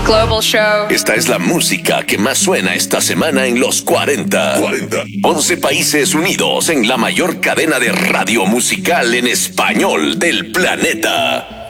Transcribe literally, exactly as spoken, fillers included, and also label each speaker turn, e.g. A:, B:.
A: Global Show.
B: Esta es la música que más suena esta semana en los cuarenta. cuarenta. once países unidos en la mayor cadena de radio musical en español del planeta.